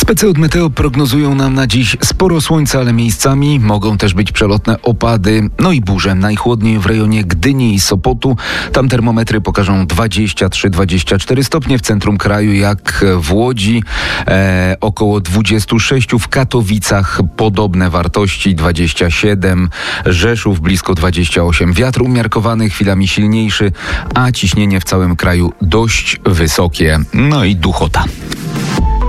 Specy od Meteo prognozują nam na dziś sporo słońca, ale miejscami mogą też być przelotne opady, no i burze. Najchłodniej w rejonie Gdyni i Sopotu. Tam termometry pokażą 23-24 stopnie. W centrum kraju jak w Łodzi około 26. W Katowicach podobne wartości 27. Rzeszów blisko 28. Wiatr umiarkowany, chwilami silniejszy, a ciśnienie w całym kraju dość wysokie. No i duchota.